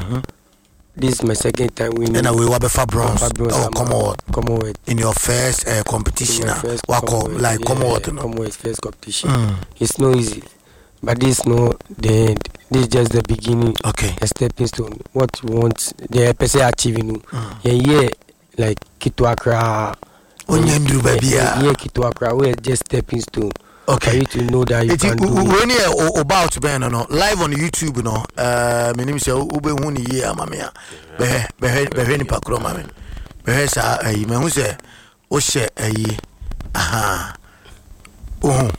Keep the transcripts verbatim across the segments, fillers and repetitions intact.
Mm-hmm. This is my second time winning. And we were before bronze. bronze. Oh, Commonwealth. Commonwealth. In your first uh, competition, In first what Commonwealth, like yeah, Commonwealth, no? Commonwealth first competition. Mm. It's no easy, but this no the end. This is just the beginning. Okay. A stepping stone. What you want, the person achieving. Mm. Yeah, yeah, like Kito Accra. Onyendru baby. Yeah, yeah, Kito Accra. We're just stepping stone. Okay. For you to know that you it can do it. When you about Ben no live on YouTube no uh me nim say ube hu ni ye amamea be be be ni pakro mame be sa ayi me hu say o hye ayi aha oh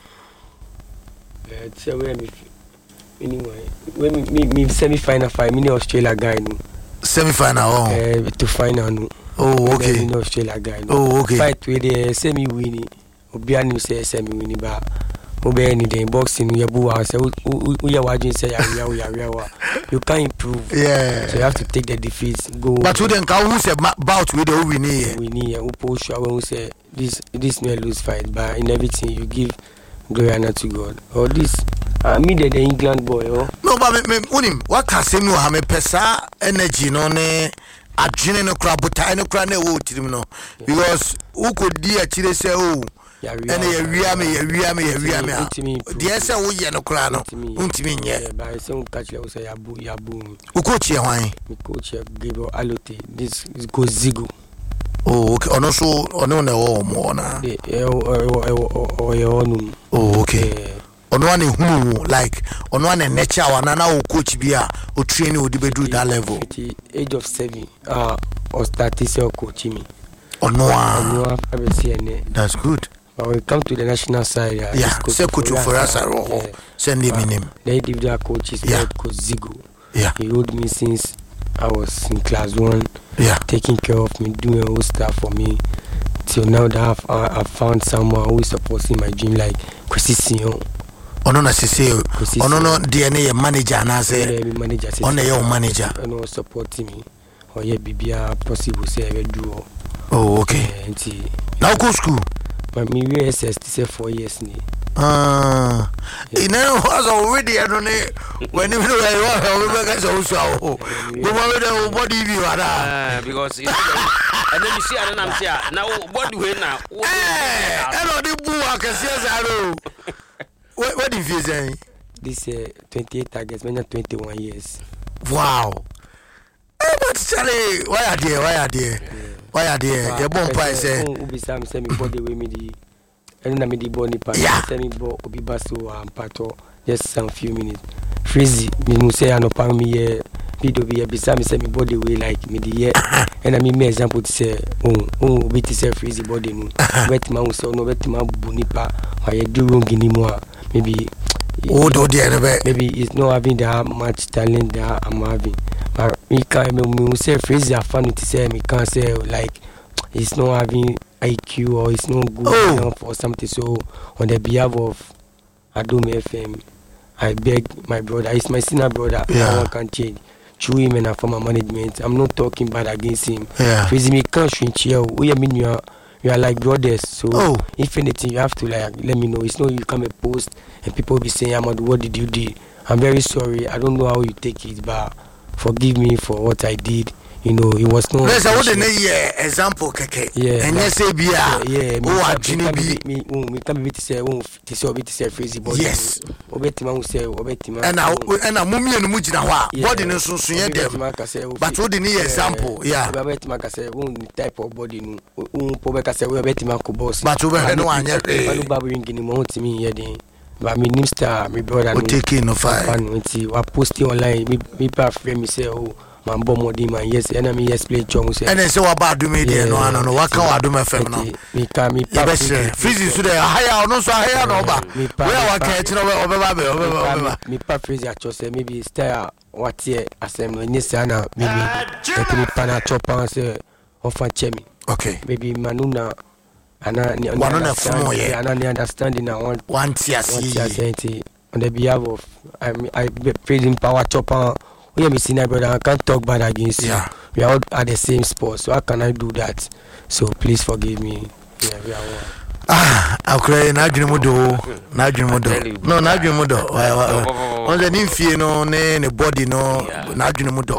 eh say we me anyway when me me semi final fight me Australia guy no semi final oh eh to final no oh okay me Australia guy no oh okay fight with the semi winning obi ani say semi winning ba obe any day boxing you bu say we are watching say ya ya ya you can improve yeah so you have to take the defeats go but who then can who say bout with the winning winning who push who say this this no lose fight but in everything you give glory and to God or this I mean the England boy oh no but me unim what can say me ha me pesa energy no ne adwene no kra buta no kra na wo tirim no because who could di a chire say oh and ya wia me ya wia me ya wia me dey say wo ye no kra no untimi nye ba say un catch le say ya bu ya bu u coach ye hwan mi coach Gabriel Alote this is go Zigo oh okay ono so ono na wo mo na eh eh o ye onu oh okay ono ane hunu like ono ane nature wana na o coach bia o train o dibedu that level age of seven ah o start say coach me ono ono abesiene that's good. But when we come to the national side, uh, yeah, say coach for us, yeah. Send him in him. The individual coach is yeah. Coach Zigo. Yeah, he rode me since I was in class one. Yeah, taking care of me, doing all stuff for me. Till now that I've, uh, I've found someone who is supporting my dream, like Kwesi Sion. Oh no, na say, oh no, no, D N A manager, na say, yeah, manager, on the your manager, and no supporting me. Oh yeah, be possible say I do. Oh okay. Yeah, now go school. But me we S S say four years ni. Ah, you know was already I don't know when you know I want to go so. We want to body view ada because you and then you see I don't say now what do we now? Eh, I know the boo I can see zero. What what do you say? This uh, twenty-eight targets, many twenty-one years. Wow. Eh, but Charlie, why are they? Why are they? Why are they? Your bomb price say. Ubi Sam say me body we me the. And na me the body part. Say me bo obi baso am pato just some few minutes. Freezy me mu say anopa me ye video be be say me say me body we like me the ye. And I me me example to say oh oh obi to say Freezy body no. Bet ma u say no bet ma bu nipa. Why you do wrong ni mo maybe. Oh do there maybe it's not having that much talent that I'm having. But me can't me say Freezy a fan to say me can't say like it's not having I Q or it's not good oh. enough or something. So on the behalf of Adom F M, I beg my brother, he's my senior brother, yeah. No one can change. Through him and former management, I'm not talking bad against him. Yeah. Freezy me can't switch here. We I mean you are you are like brothers. So oh. if anything you have to like let me know. It's not you come a post and people be saying Ahmad, what did you do? I'm very sorry. I don't know how you take it, but forgive me for what I did. You know, it was no. There's a what yeah example, keke. Yeah. And yes, be yeah. Yeah. Oh, actually, be me. Me come be to say, oh, to say, obi to say Freezy body. Yes. Obetima who say, obetima. And now, and now, mummy and mujina wa. Body no so so them. But what the example? Yeah. Obetima ka say, oh, type of body no. Oh, pobeka say, obetima ko boss. But over no one yet. Manu babu yingini mo to me here then. But me name star, me brother. We take in no fight. We posting online. Me me pa frame me say, oh. Man bomodi man yes enemy yes play chong say and then so about do me there no no no what can I do my fam no me can me pa Freezy so there higher no so higher no ba where what can you know obeba be obeba me pa Freezy a cho say maybe style what here assembly ni say na maybe let me pa na chop and say offer chemi okay maybe manuna ana ni understand ana ni understanding na one one tier see on the behalf of I I Freezy power chopper. We are missing my brother. I can't talk bad against yeah. you. We are all at the same spot, so how can I do that? So please forgive me. Yeah, we are one. Ah, I'll cry. Na dream do, na dream do. No, na dream do. On the nymphy no, ne ne body no, na dream do.